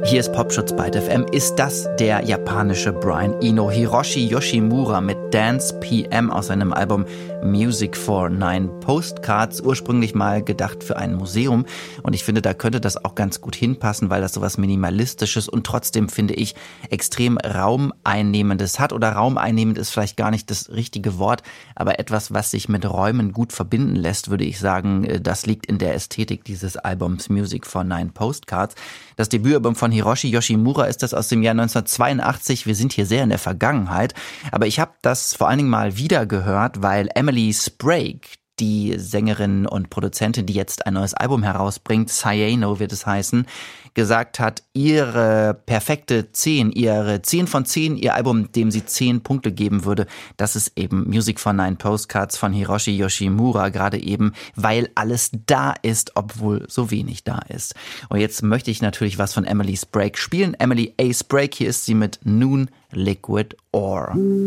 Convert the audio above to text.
Hier ist Popschutz bei FM. Ist das der japanische Brian Eno? Hiroshi Yoshimura mit Dance PM aus seinem Album Music for 9 Postcards, ursprünglich mal gedacht für ein Museum. Und ich finde, da könnte das auch ganz gut hinpassen, weil das sowas Minimalistisches und trotzdem, finde ich, extrem Raumeinnehmendes hat. Oder raumeinnehmend ist vielleicht gar nicht das richtige Wort, aber etwas, was sich mit Räumen gut verbinden lässt, würde ich sagen, das liegt in der Ästhetik dieses Albums Music for 9 Postcards. Das Debütalbum von Hiroshi Yoshimura ist das aus dem Jahr 1982. Wir sind hier sehr in der Vergangenheit. Aber ich habe das vor allen Dingen mal wieder gehört, weil Emily Sprague, die Sängerin und Produzentin, die jetzt ein neues Album herausbringt, Cyano wird es heißen, gesagt hat, ihre perfekte 10, ihre 10 von 10, ihr Album, dem sie 10 Punkte geben würde, das ist eben Music for 9 Postcards von Hiroshi Yoshimura, gerade eben, weil alles da ist, obwohl so wenig da ist. Und jetzt möchte ich natürlich was von Emily Sprague spielen. Emily A. Sprague, hier ist sie mit Noon Liquid Ore.